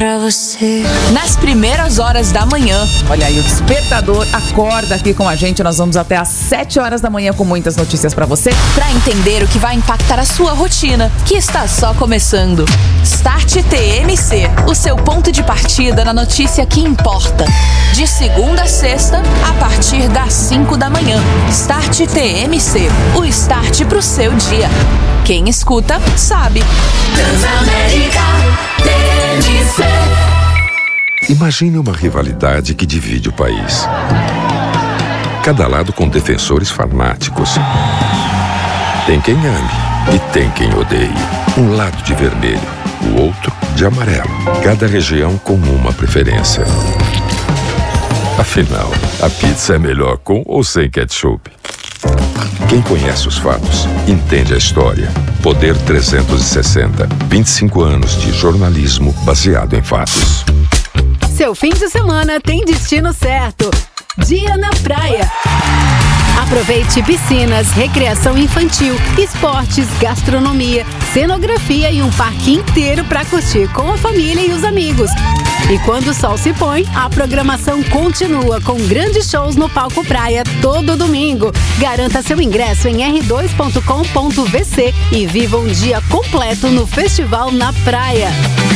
pra você. Nas primeiras horas da manhã, olha aí, o despertador acorda aqui com a gente. Nós vamos até às 7 horas da manhã com muitas notícias pra você, pra entender o que vai impactar a sua rotina, que está só começando. Start TMC, o seu ponto de partida na notícia que importa. De segunda a sexta, a partir das 5 da manhã. Start TMC, o start pro seu dia. Quem escuta, sabe. Transamérica TMC. Imagine uma rivalidade que divide o país. Cada lado com defensores fanáticos. Tem quem ame e tem quem odeie. Um lado de vermelho, o outro de amarelo. Cada região com uma preferência. Afinal, a pizza é melhor com ou sem ketchup? Quem conhece os fatos, entende a história. Poder 360. 25 anos de jornalismo baseado em fatos. Seu fim de semana tem destino certo. Dia na praia. Aproveite piscinas, recreação infantil, esportes, gastronomia, cenografia e um parque inteiro para curtir com a família e os amigos. E quando o sol se põe, a programação continua com grandes shows no Palco Praia todo domingo. Garanta seu ingresso em r2.com.vc e viva um dia completo no Festival na Praia.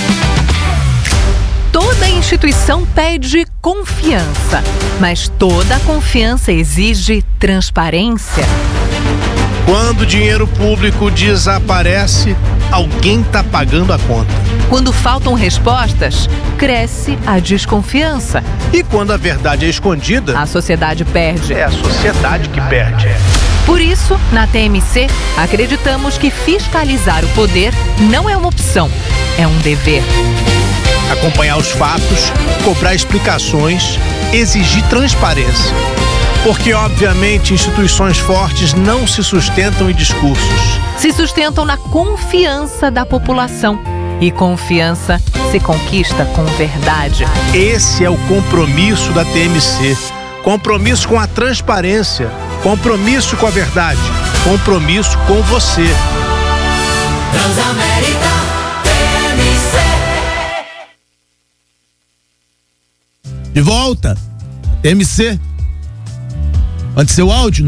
Toda instituição pede confiança, mas toda confiança exige transparência. Quando o dinheiro público desaparece, alguém está pagando a conta. Quando faltam respostas, cresce a desconfiança. E quando a verdade é escondida, a sociedade perde. É a sociedade que perde. Por isso, na TMC, acreditamos que fiscalizar o poder não é uma opção, é um dever. Acompanhar os fatos, cobrar explicações, exigir transparência. Porque, obviamente, instituições fortes não se sustentam em discursos. Se sustentam na confiança da população. E confiança se conquista com verdade. Esse é o compromisso da TMC. Compromisso com a transparência. Compromisso com a verdade. Compromisso com você. Transamérica TMC. De volta, TMC. Mande seu áudio,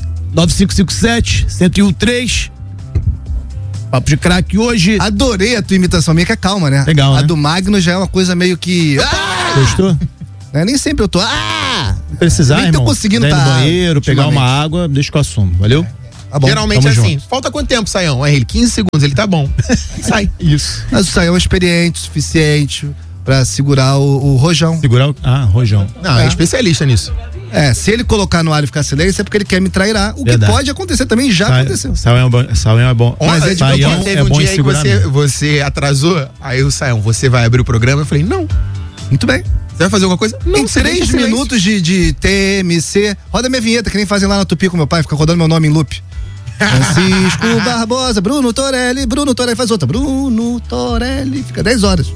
99557-1013. Papo de craque hoje. Adorei a tua imitação minha, que é calma, né? Legal, a né? do Magno já é uma coisa meio que... Gostou? Nem sempre eu tô... Precisar, nem tô conseguindo ir no banheiro, pegar uma água, deixa que eu assumo, valeu? Tá bom. Geralmente é assim, falta quanto tempo, Saião? Aí ele, 15 segundos, ele tá bom. Sai. Isso. Mas o Saião é experiente o suficiente pra segurar o rojão. Segurar o... rojão. Não, é especialista nisso. Se ele colocar no ar e ficar silêncio, é porque ele quer me trairar. O Verdade. que pode acontecer também, já aconteceu. Saião é bom. Mas teve um dia aí que você atrasou, aí o Saião, você vai abrir o programa? Eu falei, não. Muito bem. Você vai fazer alguma coisa? Não, em 3 minutos de TMC, roda minha vinheta, que nem fazem lá na Tupi com meu pai, fica rodando meu nome em loop. Francisco Barbosa, Bruno Torelli, faz outra. Bruno Torelli, fica 10 horas.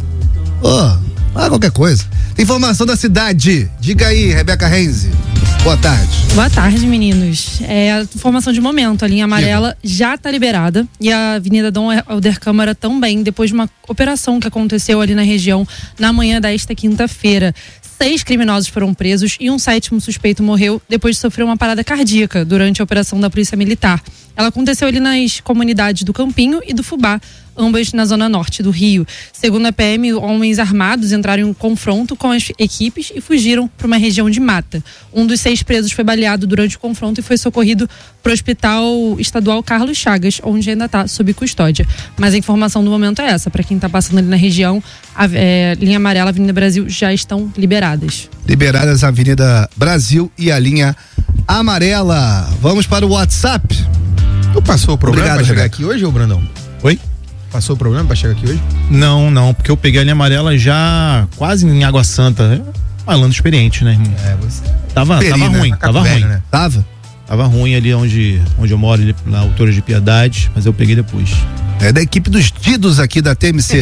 Qualquer coisa. Informação da cidade. Diga aí, Rebeca Renzi. Boa tarde. Boa tarde, meninos. A informação de momento, a linha amarela já está liberada e a Avenida Dom Helder Câmara também, depois de uma operação que aconteceu ali na região na manhã desta quinta-feira. 6 criminosos foram presos e um 7º suspeito morreu depois de sofrer uma parada cardíaca durante a operação da Polícia Militar. Ela aconteceu ali nas comunidades do Campinho e do Fubá, ambas na zona norte do Rio. Segundo a PM, homens armados entraram em confronto com as equipes e fugiram para uma região de mata. Um dos 6 presos foi baleado durante o confronto e foi socorrido para o Hospital Estadual Carlos Chagas, onde ainda está sob custódia. Mas a informação do momento é essa, para quem está passando ali na região, a linha amarela, Avenida Brasil já estão liberadas. Liberadas a Avenida Brasil e a linha amarela. Vamos para o WhatsApp. Tu passou o problema para chegar aqui hoje, ô Brandão? Oi? Passou o problema pra chegar aqui hoje? Não, porque eu peguei a linha amarela já quase em Água Santa. Malandro experiente, né, irmão? Você... Tava ruim, tava ruim. Né? Tava ruim ali onde eu moro, ali na altura de Piedade, mas eu peguei depois. É da equipe dos Didos aqui da TMC.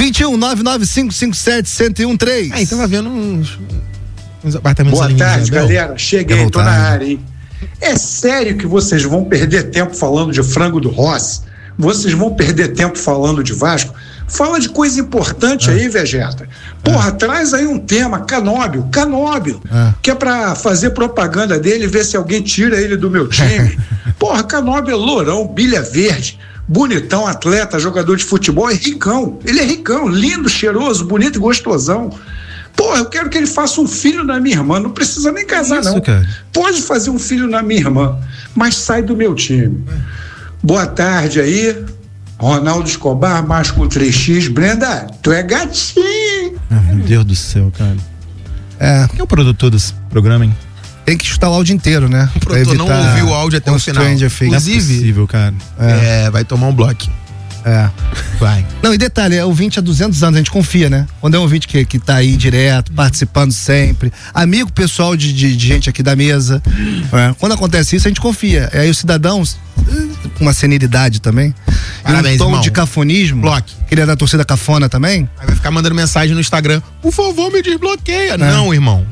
21-99557-1013. Então vai vendo uns apartamentos. Boa tarde, galera. Cheguei, tô na área, hein? É sério que vocês vão perder tempo falando de frango do Rossi? Vocês vão perder tempo falando de Vasco? Fala de coisa importante aí, Vegeta. Porra, traz aí um tema, Canóbio, que é pra fazer propaganda dele e ver se alguém tira ele do meu time. Porra, Canóbio é lourão, bilha verde, bonitão, atleta, jogador de futebol, é ricão. Ele é ricão, lindo, cheiroso, bonito e gostosão. Porra, eu quero que ele faça um filho na minha irmã. Não precisa nem casar, não. Cara. Pode fazer um filho na minha irmã, mas sai do meu time. Boa tarde aí. Ronaldo Escobar, Másculo 3X. Brenda, tu é gatinho. Meu Deus do céu, cara. Quem é o produtor desse programa, hein? Tem que escutar o áudio inteiro, né? O produtor não ouviu o áudio até o final. Inclusive, não é possível, cara. Vai tomar um bloco. Vai. Não, e detalhe, é ouvinte há 200 anos, a gente confia, né? Quando é um ouvinte que tá aí direto, participando sempre, amigo pessoal de gente aqui da mesa, quando acontece isso, a gente confia. Aí os cidadãos, com uma senilidade também, parabéns, um tom irmão. de cafonismo, que ele é da torcida cafona também. Aí vai ficar mandando mensagem no Instagram, por favor, me desbloqueia. Não, irmão.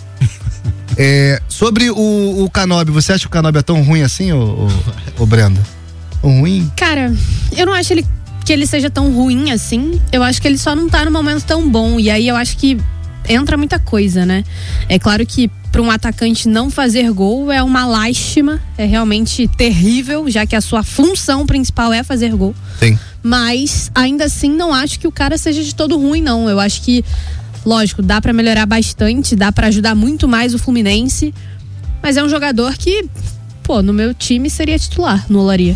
Sobre o Canóbio, você acha que o Canóbio é tão ruim assim, ô Brenda? Ruim? Cara, eu não acho que ele seja tão ruim assim. Eu acho que ele só não tá no momento tão bom. E aí eu acho que entra muita coisa, né? É claro que para um atacante não fazer gol é uma lástima, é realmente terrível, já que a sua função principal é fazer gol. Sim. Mas ainda assim não acho que o cara seja de todo ruim, não. Eu acho que, lógico, dá para melhorar bastante, dá para ajudar muito mais o Fluminense. Mas é um jogador que, no meu time seria titular no Olaria.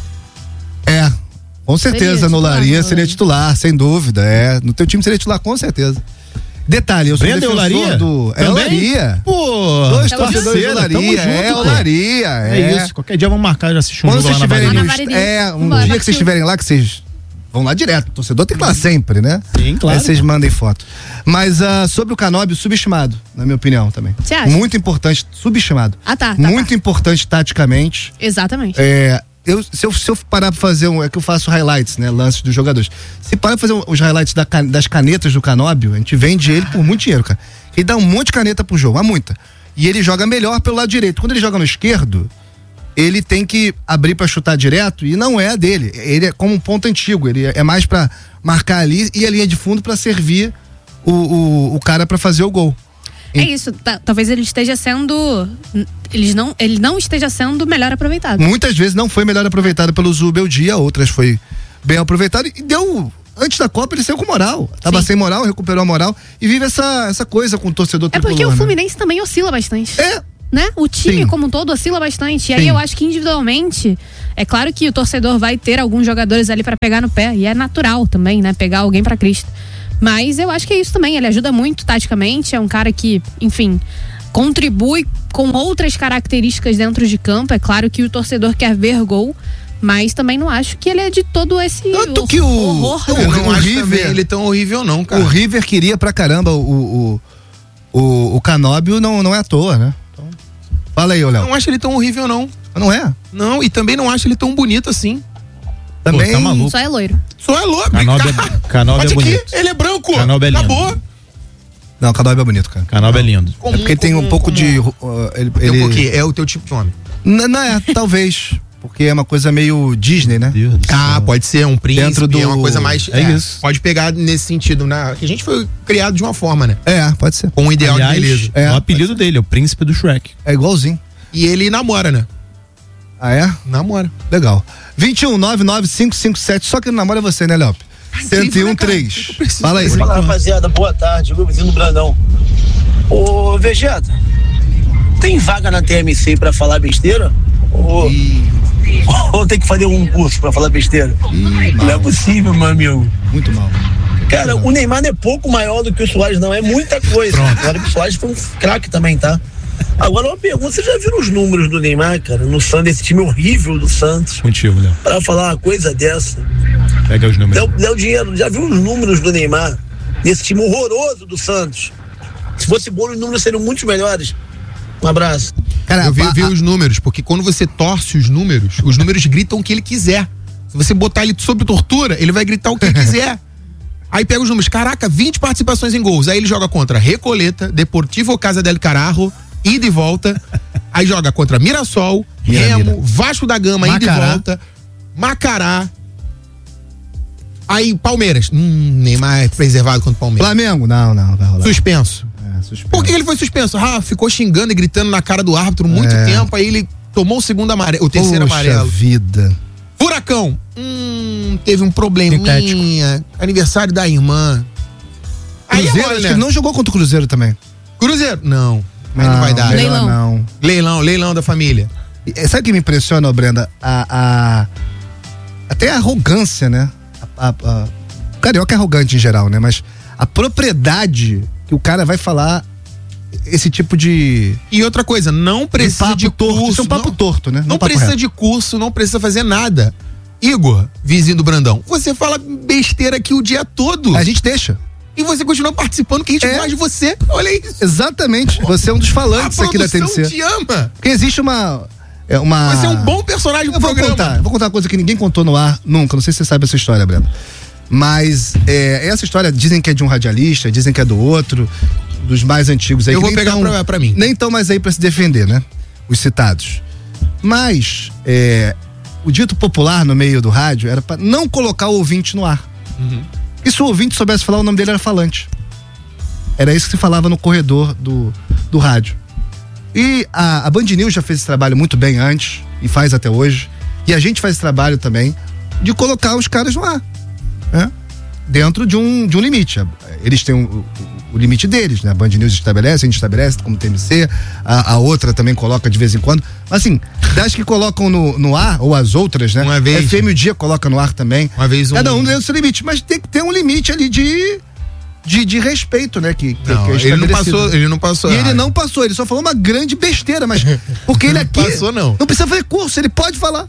Com certeza, no Olaria seria titular, sem dúvida. No teu time seria titular, com certeza. Detalhe, eu sou defensor Olaria? do... Olaria. Pô, dois torcedores de Olaria. Olaria. É isso, qualquer dia vamos marcar de assistir um jogo lá na Varelha. Um dia que vocês estiverem lá, que vocês vão lá direto. O torcedor tem que ir lá sempre, né? Sim, claro. Aí vocês mandem foto. Mas sobre o Canóbio, subestimado, na minha opinião também. Você acha? Muito importante, subestimado. Muito importante taticamente. Exatamente. Se eu parar pra fazer é que eu faço highlights, né? Lances dos jogadores. Se parar pra fazer os highlights das canetas do Canóbio, a gente vende ele por muito dinheiro, cara. Ele dá um monte de caneta pro jogo, mas muita. E ele joga melhor pelo lado direito. Quando ele joga no esquerdo, ele tem que abrir pra chutar direto e não é a dele. Ele é como um ponto antigo, ele é mais pra marcar ali e a linha de fundo pra servir o cara pra fazer o gol. É isso, talvez ele esteja sendo. Ele não esteja sendo melhor aproveitado. Muitas vezes não foi melhor aproveitado pelo Zubeldia, outras foi bem aproveitado e deu. Antes da Copa ele saiu com moral. Tava sem moral, recuperou a moral e vive essa coisa com o torcedor tricolor. É porque o Fluminense também oscila bastante. Né? O time como um todo oscila bastante. E aí eu acho que individualmente, é claro que o torcedor vai ter alguns jogadores ali pra pegar no pé. E é natural também, né? Pegar alguém pra Cristo. Mas eu acho que é isso também, ele ajuda muito taticamente, é um cara que, enfim, contribui com outras características dentro de campo. É claro que o torcedor quer ver gol, mas também não acho que ele é de todo esse tanto que horror. Eu não acho River, ele tão horrível não, cara. O River queria pra caramba o Canóbio, não é à toa, né? Então, fala aí, Léo. Eu não acho ele tão horrível não. Não é? Não, e também não acho ele tão bonito assim. Também. Tá maluco. Só é loiro. Só é louco. Canóbio é bonito. Ele é branco. Canóbio é lindo. Acabou. Não, Canóbio é bonito, cara. Canóbio é lindo. É porque tem um pouco de... Ele... Por quê? É o teu tipo de homem? Não é, talvez. Porque é uma coisa meio Disney, né? Pode ser um príncipe, dentro do... é uma coisa mais... isso. Pode pegar nesse sentido, que a gente foi criado de uma forma, né? Pode ser. Com um ideal de beleza. É o apelido dele, é o príncipe do Shrek. É igualzinho. E ele namora, né? Ah, é? Namora. Legal. 21-99557, só que não namora você, né, Léo? 101-3. Fala aí. Fala, rapaziada, boa tarde, meu vizinho do Brandão. Ô, Vegeta, tem vaga na TMC pra falar besteira? Ou tem que fazer um curso pra falar besteira? Não é possível, meu amigo. Muito mal. Cara, o Neymar não é pouco maior do que o Suárez, não. É muita coisa. Agora que o Suárez foi um craque também, tá? Agora uma pergunta, você já viram os números do Neymar, cara, no Santos, esse time horrível do Santos? Contigo, Léo. Pra falar uma coisa dessa. Pega os números. Deu dinheiro, já viu os números do Neymar? Nesse time horroroso do Santos. Se fosse bom, os números seriam muito melhores. Um abraço. Cara, eu vi os números, porque quando você torce os números gritam o que ele quiser. Se você botar ele sob tortura, ele vai gritar o que ele quiser. Aí pega os números, caraca, 20 participações em gols. Aí ele joga contra Recoleta, Deportivo Casa del Carajo, ida e volta. Aí joga contra Mirassol, Remo, Vasco da Gama, ida e volta, Macará. Aí, Palmeiras. Neymar é preservado contra o Palmeiras. Flamengo? Não, vai rolar. Suspenso. Suspenso. Por que ele foi suspenso? Ficou xingando e gritando na cara do árbitro muito tempo, aí ele tomou o terceiro amarelo. Vida. Furacão. Teve um probleminha. Aniversário da irmã. Cruzeiro, acho que ele não jogou contra o Cruzeiro também. Cruzeiro? Não. Aí não vai dar. Leilão da família. Sabe o que me impressiona, Brenda? Até a arrogância, né? O carioca é arrogante em geral, né? Mas a propriedade que o cara vai falar esse tipo de... E outra coisa, não precisa de curso. Isso é um papo torto, né? Não precisa de curso, não precisa fazer nada. Igor, vizinho do Brandão, você fala besteira aqui o dia todo. A gente deixa. E você continua participando, que a gente gosta de você. Olha isso. Exatamente. Você é um dos falantes aqui da TMC. A te ama. Porque existe uma... Você é um bom personagem do programa. Vou contar uma coisa que ninguém contou no ar nunca. Não sei se você sabe essa história, Brenda. Mas essa história, dizem que é de um radialista, dizem que é do outro, dos mais antigos aí. Eu vou pegar pra mim. Nem tão mais aí pra se defender, né? Os citados. Mas o dito popular no meio do rádio era pra não colocar o ouvinte no ar. E se o ouvinte soubesse falar, o nome dele era falante. Era isso que se falava no corredor do rádio. E a Band News já fez esse trabalho muito bem antes, e faz até hoje. E a gente faz esse trabalho também de colocar os caras no ar. Dentro de um limite. Eles têm o limite deles, né? A Band News estabelece, a gente estabelece como TMC, a outra também coloca de vez em quando. Mas assim, das que colocam no ar, ou as outras, né? Uma vez. FM o Dia coloca no ar também. Uma vez Cada um dentro do seu limite, mas tem que ter um limite ali de respeito, né? Que é ele não passou. E ele não passou, ele só falou uma grande besteira, mas porque ele aqui passou, não precisa fazer curso, ele pode falar.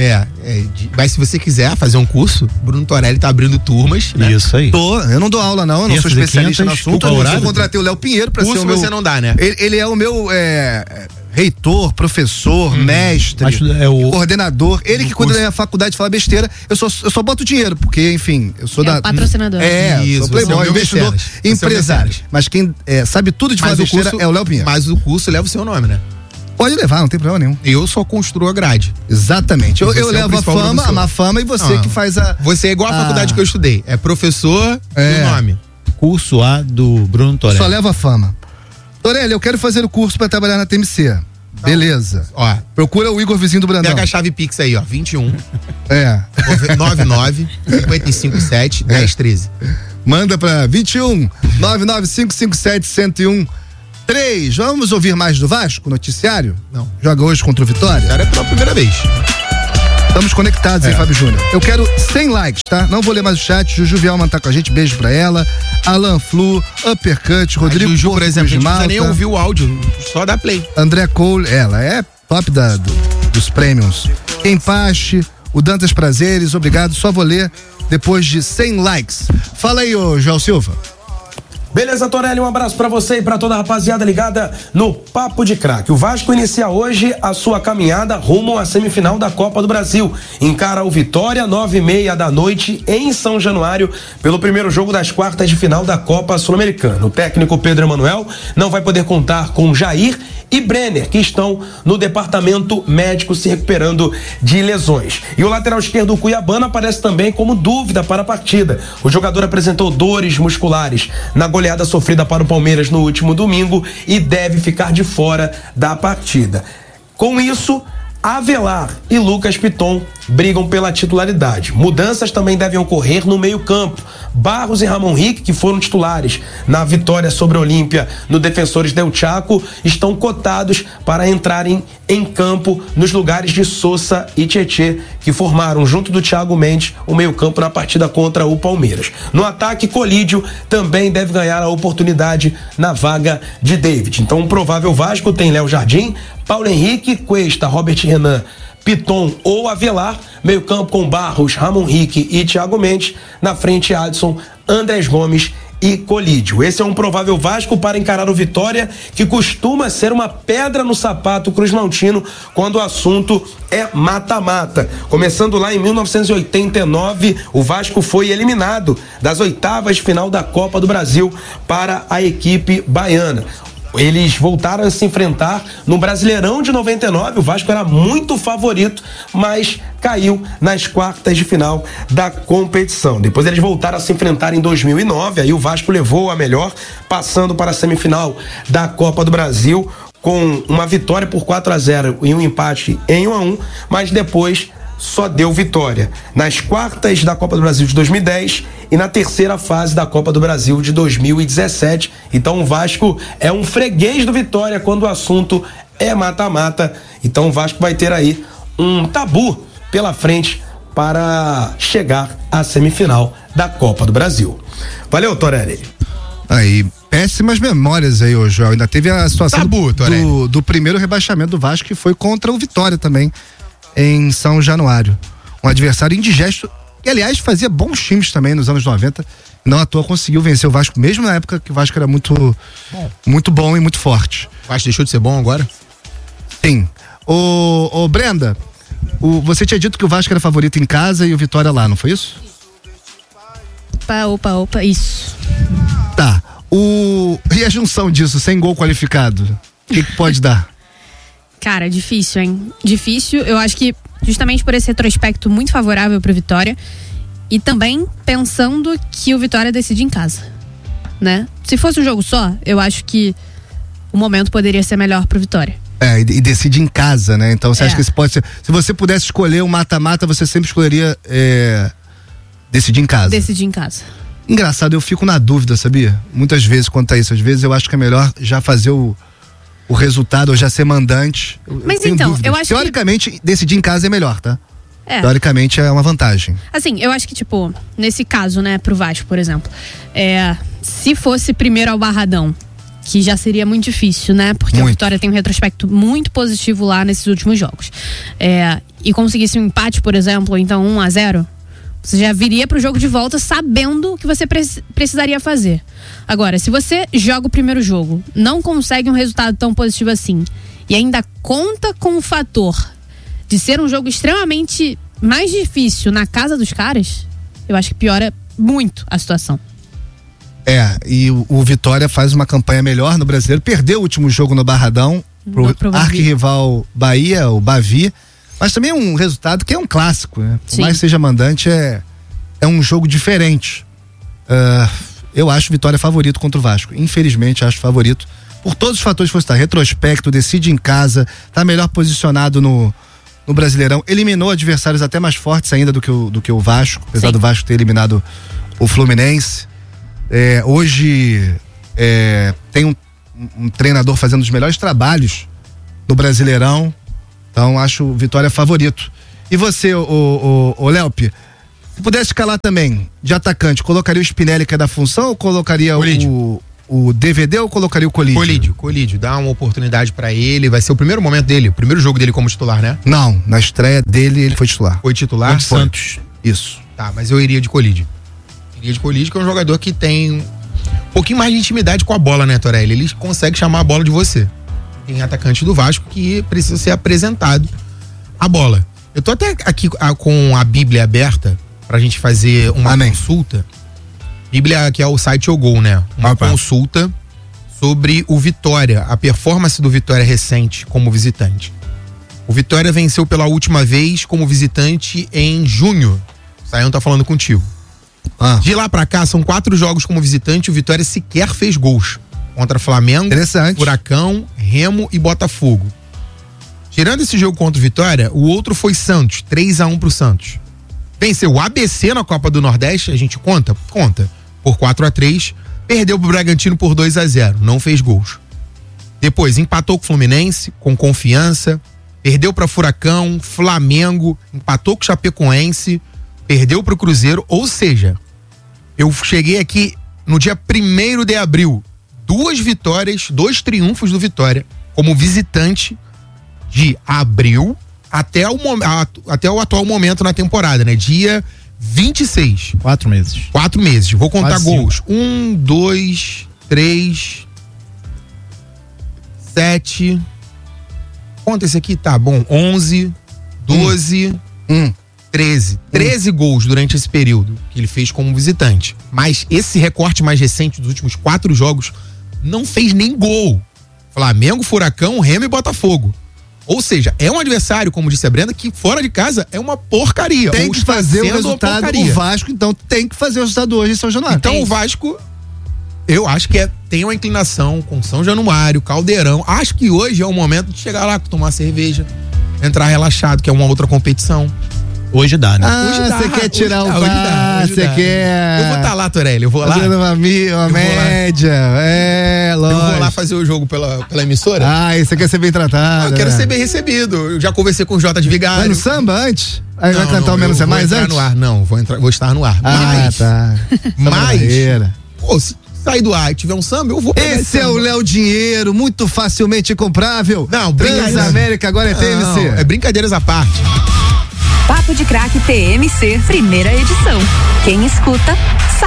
Mas se você quiser fazer um curso, Bruno Torelli tá abrindo turmas, né? Isso aí. Eu não dou aula não, eu não sou especialista no assunto, eu contratei o Léo Pinheiro pra curso ser o meu... você não dá, né? Ele é o meu reitor, professor, mestre, coordenador, ele que cuida da minha faculdade fala besteira, eu só boto dinheiro, porque enfim, eu sou patrocinador. Sou playboy, investidor, empresário. Mas quem sabe tudo de falar besteira é o Léo Pinheiro. Mas o curso leva o seu nome, né? Pode levar, não tem problema nenhum. Eu só construo a grade. Exatamente. Eu levo a fama, a má fama, e você que faz a... Você é igual a faculdade que eu estudei. É professor e o nome. Curso A do Bruno Torelli. Só leva a fama. Torelli, eu quero fazer o curso pra trabalhar na TMC. Beleza. Procura o Igor, vizinho do Brandão. Pega a chave Pix aí, 21. 99-557 1013. Manda pra 21 99557 1013. Vamos ouvir mais do Vasco, noticiário? Não. Joga hoje contra o Vitória? Era pela primeira vez. Estamos conectados, hein, Fábio Júnior? Eu quero 100 likes, tá? Não vou ler mais o chat. Juju Vielman tá com a gente, beijo pra ela. Alan Flu, Uppercut, Rodrigo Juju, por exemplo, a gente não precisa nem ouvir o áudio, só dá play. André Cole, ela é top dos Premiums. Empache, o Dantas Prazeres, obrigado. Só vou ler depois de 100 likes. Fala aí, ô João Silva. Beleza, Torelli, um abraço pra você e pra toda a rapaziada ligada no Papo de Craque. O Vasco inicia hoje a sua caminhada rumo à semifinal da Copa do Brasil. Encara o Vitória, 9h30 da noite, em São Januário, pelo primeiro jogo das quartas de final da Copa Sul-Americana. O técnico Pedro Emanuel não vai poder contar com Jair e Brenner, que estão no departamento médico se recuperando de lesões. E o lateral esquerdo, Cuiabano, aparece também como dúvida para a partida. O jogador apresentou dores musculares na goleada sofrida para o Palmeiras no último domingo e deve ficar de fora da partida. Com isso, Avelar e Lucas Piton brigam pela titularidade. Mudanças também devem ocorrer no meio-campo. Barros e Ramon Rick, que foram titulares na vitória sobre a Olímpia no Defensores del Chaco, estão cotados para entrarem em campo nos lugares de Sousa e Tietê, que formaram, junto do Thiago Mendes, o meio-campo na partida contra o Palmeiras. No ataque, Colídio também deve ganhar a oportunidade na vaga de David. Então, um provável Vasco tem Léo Jardim, Paulo Henrique, Cuesta, Robert Renan, Piton ou Avelar, meio campo com Barros, Ramon Rick e Thiago Mendes, na frente Adson, Andrés Gomes e Colídio. Esse é um provável Vasco para encarar o Vitória, que costuma ser uma pedra no sapato cruzmaltino quando o assunto é mata-mata. Começando lá em 1989, o Vasco foi eliminado das oitavas de final da Copa do Brasil para a equipe baiana. Eles voltaram a se enfrentar no Brasileirão de 99. O Vasco era muito favorito, mas caiu nas quartas de final da competição. Depois eles voltaram a se enfrentar em 2009. Aí o Vasco levou a melhor, passando para a semifinal da Copa do Brasil com uma vitória por 4-0 e um empate em 1-1, mas depois só deu vitória nas quartas da Copa do Brasil de 2010 e na terceira fase da Copa do Brasil de 2017. Então o Vasco é um freguês do Vitória quando o assunto é mata-mata. Então o Vasco vai ter aí um tabu pela frente para chegar à semifinal da Copa do Brasil. Valeu, Torelli. Aí, péssimas memórias aí, ô Joel. Ainda teve a situação do primeiro rebaixamento do Vasco, que foi contra o Vitória também, em São Januário. Um adversário indigesto, que aliás fazia bons times também nos anos 90. Não à toa conseguiu vencer o Vasco, mesmo na época que o Vasco era muito bom e muito forte. O Vasco deixou de ser bom agora? Sim. Ô Brenda, você tinha dito que o Vasco era favorito em casa e o Vitória lá, não foi isso? Opa, isso. Tá. E a junção disso, sem gol qualificado? O que pode dar? Cara, difícil, hein? Difícil, eu acho que justamente por esse retrospecto muito favorável pro Vitória e também pensando que o Vitória decide em casa, né? Se fosse um jogo só, eu acho que o momento poderia ser melhor pro Vitória. E decide em casa, né? Então você acha que isso pode ser... Se você pudesse escolher um mata-mata, você sempre escolheria decidir em casa. Decidir em casa. Engraçado, eu fico na dúvida, sabia? Muitas vezes quanto a isso. Às vezes eu acho que é melhor já fazer o resultado ou já ser mandante. Mas então, eu acho teoricamente, decidir em casa é melhor, tá? Teoricamente é uma vantagem. Assim, eu acho que, tipo, nesse caso, né, pro Vasco, por exemplo, se fosse primeiro ao Barradão, que já seria muito difícil, né? Porque a Vitória tem um retrospecto muito positivo lá nesses últimos jogos. E conseguisse um empate, por exemplo, ou então 1-0, você já viria pro jogo de volta sabendo o que você precisaria fazer. Agora, se você joga o primeiro jogo, não consegue um resultado tão positivo assim, e ainda conta com o fator de ser um jogo extremamente mais difícil na casa dos caras, eu acho que piora muito a situação. E o Vitória faz uma campanha melhor no Brasileiro, perdeu o último jogo no Barradão pro arquirrival Bahia, o Bavi, mas também é um resultado que é um clássico, né? Por mais que seja mandante, é um jogo diferente. Eu acho Vitória favorito contra o Vasco. Infelizmente, acho favorito. Por todos os fatores que você está. Retrospecto, decide em casa, tá melhor posicionado no Brasileirão. Eliminou adversários até mais fortes ainda do que o Vasco, apesar do Vasco ter eliminado o Fluminense. Hoje tem um treinador fazendo os melhores trabalhos no Brasileirão. Então acho Vitória favorito. E você, o Léopi, se pudesse escalar também de atacante, colocaria o Spinelli, que é da função, ou colocaria o DVD, ou colocaria o Colídio? Colídio, dá uma oportunidade pra ele, vai ser o primeiro momento dele, o primeiro jogo dele como titular, né? Não, na estreia dele ele foi titular. Foi titular? Contra Santos. Isso. Tá, mas eu iria de Colídio. Iria de Colídio, que é um jogador que tem um pouquinho mais de intimidade com a bola, né, Torelli? Ele consegue chamar a bola de você. Tem atacante do Vasco que precisa ser apresentado a bola. Eu tô até aqui com a Bíblia aberta pra gente fazer uma consulta. Bíblia, que é o site Ogol, né? Uma consulta sobre o Vitória, a performance do Vitória recente como visitante. O Vitória venceu pela última vez como visitante em junho. O Saião tá falando contigo. De lá pra cá, são 4 jogos como visitante, o Vitória sequer fez gols. Contra Flamengo, Furacão, Remo e Botafogo. Tirando esse jogo contra o Vitória, o outro foi Santos, 3-1 pro Santos. Venceu o ABC na Copa do Nordeste, a gente conta? Conta. Por 4-3, perdeu pro Bragantino por 2-0, não fez gols. Depois empatou com o Fluminense, com Confiança, perdeu pra Furacão, Flamengo, empatou com o Chapecoense, perdeu pro Cruzeiro, ou seja, eu cheguei aqui no dia 1º de abril, 2 vitórias, 2 triunfos do Vitória, como visitante de abril até o atual momento na temporada, né? Dia 26. 4 meses. 4 meses. Vou contar gols. 1, 2, 3, 7. Conta esse aqui, tá bom. 11, 12, 13. 13 gols durante esse período que ele fez como visitante. Mas esse recorte mais recente dos últimos 4 jogos não fez nem gol. Flamengo, Furacão, Remo e Botafogo. Ou seja, é um adversário, como disse a Brenda, que fora de casa é uma porcaria. Tem que fazer o resultado. O Vasco, então, tem que fazer o resultado hoje em São Januário. Então o Vasco, eu acho que tem uma inclinação com São Januário, Caldeirão. Acho que hoje é o momento de chegar lá, tomar cerveja, entrar relaxado, que é uma outra competição. Hoje dá, né? Você quer tirar o VAR, você quer... Eu vou estar lá, Torelli, eu vou lá. Fazendo uma média, lógico. Eu vou lá fazer o jogo pela emissora. E você quer ser bem tratado. Eu quero ser bem recebido. Eu já conversei com o Jota de Vigário. Vai no samba antes? Aí vai cantar o Menos é Mais antes? No ar, não, vou estar no ar. Tá. Mas, se sair do ar e tiver um samba, eu vou pegar esse é o Léo Dinheiro, muito facilmente comprável. Não, Transamérica agora é TMC. É brincadeiras à parte. Papo de Craque TMC, primeira edição. Quem escuta, sabe.